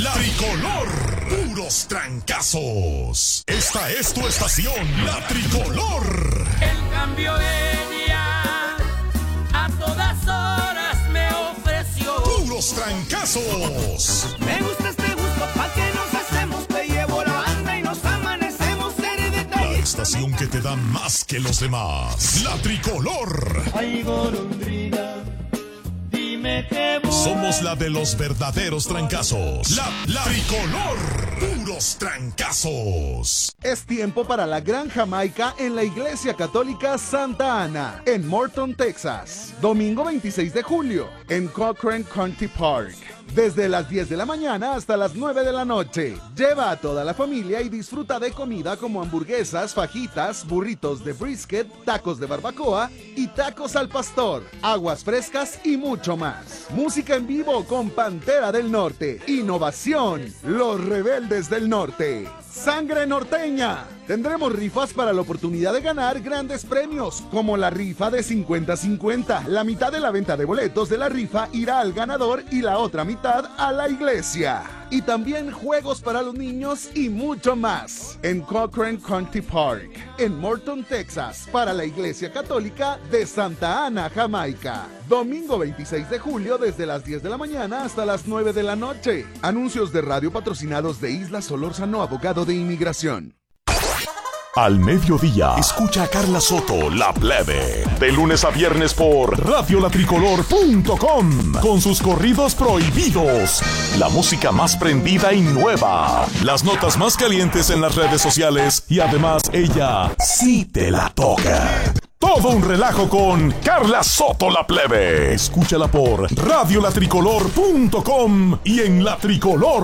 La Tricolor. Puros trancazos. Esta es tu estación, La Tricolor. El cambio de día a todas horas me ofreció. Puros trancazos. Me gusta este gusto, pa' que nos hacemos. Te llevo la banda y nos amanecemos. La estación que te da más que los demás. La Tricolor. Ay, golondrina, dime qué voy. Somos la de los verdaderos trancazos. La Tricolor. Puros trancazos. Es tiempo para la Gran Jamaica en la Iglesia Católica Santa Ana, en Morton, Texas. Domingo 26 de julio, en Cochrane Country Park. Desde las 10 de la mañana hasta las 9 de la noche. Lleva a toda la familia y disfruta de comida como hamburguesas, fajitas, burritos de brisket, tacos de barbacoa y tacos al pastor, aguas frescas y mucho más. Música en vivo con Pantera del Norte. Innovación, Los Rebeldes del Norte. Sangre norteña. Tendremos rifas para la oportunidad de ganar grandes premios, como la rifa de 50-50. La mitad de la venta de boletos de la rifa irá al ganador y la otra mitad a la iglesia. Y también juegos para los niños y mucho más. En Cochrane Country Park, en Morton, Texas, para la Iglesia Católica de Santa Ana, Jamaica. Domingo 26 de julio desde las 10 de la mañana hasta las 9 de la noche. Anuncios de radio patrocinados de Isla Solórzano, abogado de inmigración. Al mediodía, escucha a Carla Soto, La Plebe. De lunes a viernes por radiolatricolor.com. Con sus corridos prohibidos. La música más prendida y nueva. Las notas más calientes en las redes sociales. Y además, ella sí te la toca. Todo un relajo con Carla Soto, La Plebe. Escúchala por radiolatricolor.com y en La Tricolor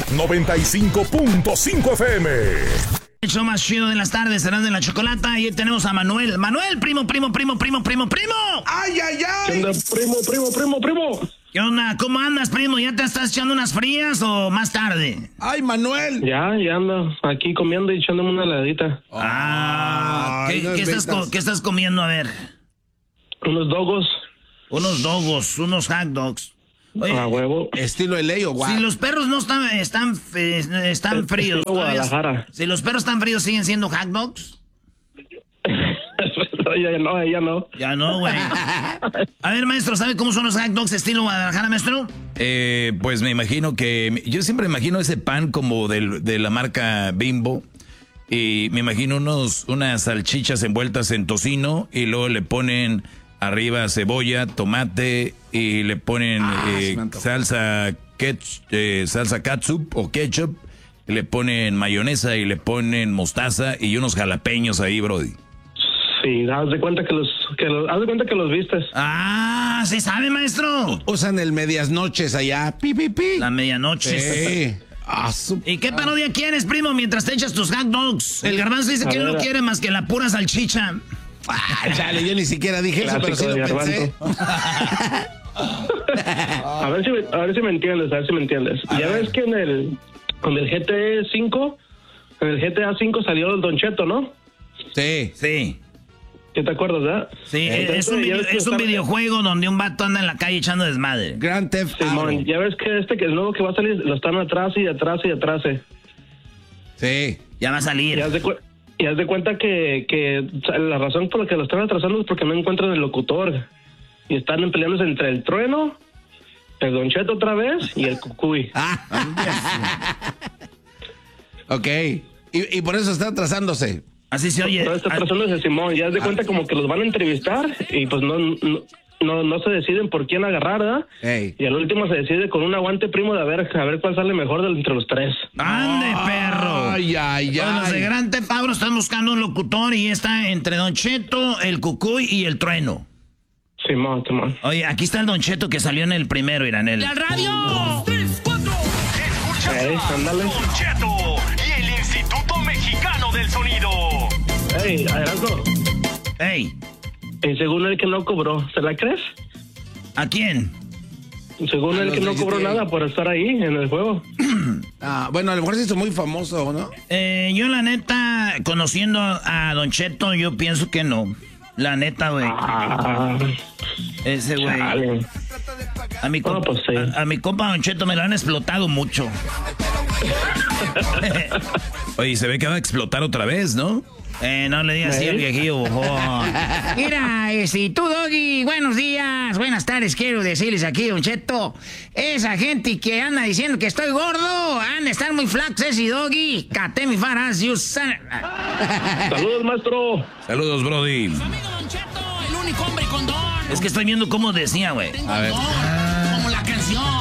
95.5 FM. El show más chido de las tardes, serán de la chocolata. Y hoy tenemos a Manuel. Manuel, primo. ¡Ay, ay, ay! ¿Qué onda, primo? ¿Qué onda? ¿Cómo andas, primo? ¿Ya te estás echando unas frías o más tarde? ¡Ay, Manuel! Ya ando aquí comiendo y echándome una heladita. ¿Qué estás comiendo? A ver. Unos dogos. Unos hot dogs. Oye, a huevo. Estilo LA o guau. Si los perros no están fríos. Guadalajara. Si los perros están fríos, ¿siguen siendo hot dogs? Ya no. Ya no, güey. A ver, maestro, ¿sabe cómo son los hot dogs estilo Guadalajara, maestro? Pues me imagino que... Yo siempre imagino ese pan como de la marca Bimbo. Y me imagino unas salchichas envueltas en tocino y luego le ponen arriba cebolla, tomate y le ponen salsa catsup o ketchup. Y le ponen mayonesa y le ponen mostaza y unos jalapeños ahí, brody. Sí, haz de cuenta que los vistes. Ah, ¿sí sabe, maestro? Usan el medias noches allá. Pi. La medianoche. Sí. ¿Y qué parodia quieres, primo, mientras te echas tus hot dogs? El Garbanzo dice que no quiere más que la pura salchicha. Chale, yo ni siquiera dije eso, pero sí lo pensé. A ver si me entiendes, Ya ves que en el GTA 5 salió el Don Cheto, ¿no? Sí. ¿Qué te acuerdas, verdad? Sí, es un videojuego donde un vato anda en la calle echando desmadre. Grand Theft Auto. Ya ves que que es nuevo que va a salir, lo están atrás. Sí. Ya va a salir. Y haz de cuenta que la razón por la que lo están atrasando es porque no encuentran el locutor. Y están peleándose entre el Trueno, el Don Cheto otra vez y el Cucuy. Ok. Y por eso está atrasándose. Así se oye. Está atrasándose, Simón. Ya haz de cuenta como que los van a entrevistar y pues no se deciden por quién agarrar, ¿verdad? Ey. Y al último se decide con un aguante, primo, de a ver cuál sale mejor entre los tres. ¡Ande, perro! Ay. Bueno, los de Gran Theft Auto están buscando un locutor y está entre Don Cheto, el Cucuy y el Trueno. Simón. Oye, aquí está el Don Cheto que salió en el primero, Iranel. ¡La radio! 2, 3, 4. Ándale. Don Cheto y el Instituto Mexicano del Sonido. Adelante. ¡Ey! Y según él que no cobró, ¿se la crees? ¿A quién? Según él que no cobró nada por estar ahí en el juego. Bueno, a lo mejor se hizo muy famoso, ¿no? Yo la neta, conociendo a Don Cheto, yo pienso que no. La neta, güey. Ese güey. A mi compa Don Cheto me lo han explotado mucho. Oye, se ve que va a explotar otra vez, ¿no? No le digas así al viejillo bofón. Mira, tú, Doggy, buenos días, buenas tardes, quiero decirles aquí, Don Cheto. Esa gente que anda diciendo que estoy gordo, han de estar muy flacos, ese Doggy. Catemi faras, you son... Saludos, maestro. Saludos, Brody. Amigo Don Cheto, el único hombre con don. Es que estoy viendo cómo decía, güey. A ver. Como la canción.